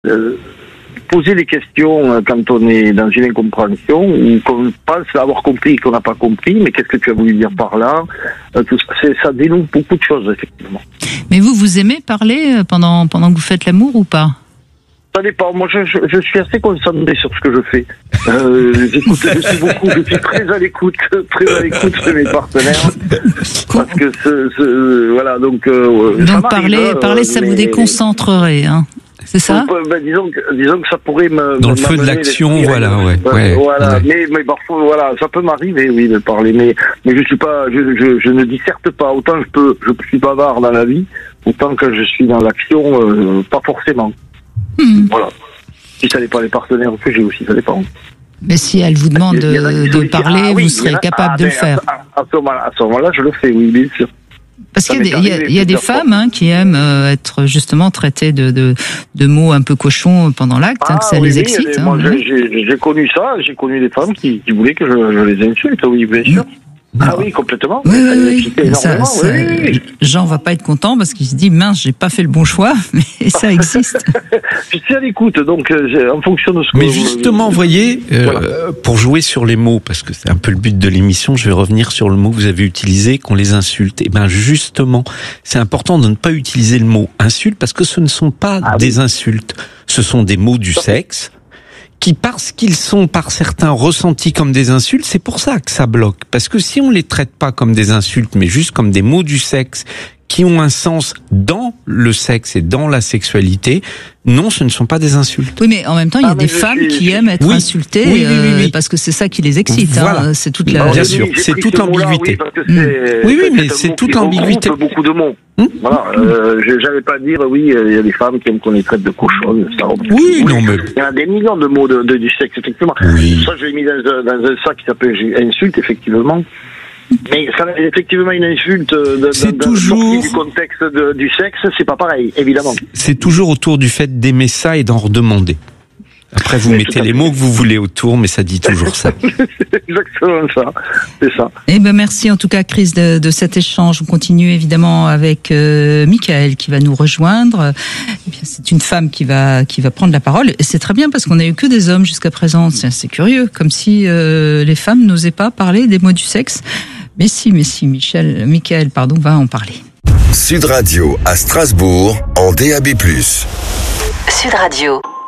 poser des questions quand on est dans une incompréhension ou qu'on pense avoir compris et qu'on n'a pas compris, mais qu'est-ce que tu as voulu dire par là, tout ça, ça dénoue beaucoup de choses, effectivement. Mais vous aimez parler pendant que vous faites l'amour ou pas? Ça dépend. Moi, je suis assez concentré sur ce que je fais. J'écoute, je suis très à l'écoute de mes partenaires. Parce que voilà, donc parler, ça vous déconcentrerait, hein. C'est ça? Disons que ça pourrait me... Dans le feu de l'action, voilà, ouais. Voilà, ouais. Mais parfois, voilà, ça peut m'arriver, oui, de parler, mais je suis pas, je ne disserte pas. Autant je suis bavard dans la vie, autant que je suis dans l'action, pas forcément. Voilà. Si ça dépend des partenaires que j'ai aussi, ça dépend. Mais si elle vous demande de parler, vous serez capable de le faire. À ce moment-là, je le fais, oui, bien sûr. Parce qu'il y a des femmes qui aiment être justement traitées de mots un peu cochons pendant l'acte, que ça les excite. Moi, j'ai connu ça, j'ai connu des femmes qui voulaient que je les insulte, oui, bien sûr. Ah oui, complètement. Oui. Jean va pas être content parce qu'il se dit mince, j'ai pas fait le bon choix, mais ça existe. Je suis à l'écoute, donc en fonction de ce que. Mais justement, vous voyez, pour jouer sur les mots, parce que c'est un peu le but de l'émission, je vais revenir sur le mot que vous avez utilisé, qu'on les insulte. Et ben justement, c'est important de ne pas utiliser le mot insulte parce que ce ne sont pas des insultes, ce sont des mots du sexe. Qui, parce qu'ils sont par certains ressentis comme des insultes, c'est pour ça que ça bloque. Parce que si on les traite pas comme des insultes, mais juste comme des mots du sexe, qui ont un sens dans le sexe et dans la sexualité, non, ce ne sont pas des insultes. Oui, mais en même temps, il y a des femmes qui aiment être insultées, oui. Parce que c'est ça qui les excite. Voilà. C'est toute la... Bien sûr, c'est toute l'ambiguïté. Oui, mais c'est toute l'ambiguïté. Beaucoup de mots. Voilà, j'allais pas dire, oui, il y a des femmes qui aiment qu'on les traite de cochonnes. Oui, non, mais... Il y a des millions de mots du sexe, effectivement. Oui. Ça, je l'ai mis dans un sac qui s'appelle insulte, effectivement. Mais ça, effectivement, une insulte du contexte du sexe, c'est pas pareil, évidemment. C'est toujours autour du fait d'aimer ça et d'en redemander. Après, vous mettez les mots que vous voulez autour, mais ça dit toujours ça. Exactement ça, c'est ça. Eh ben merci en tout cas, Chris, de cet échange. On continue évidemment avec Michael qui va nous rejoindre. Eh bien, c'est une femme qui va prendre la parole. Et c'est très bien parce qu'on n'a eu que des hommes jusqu'à présent. C'est curieux, comme si les femmes n'osaient pas parler des mots du sexe. Mais si, Michael, va en parler. Sud Radio à Strasbourg en DAB+. Sud Radio.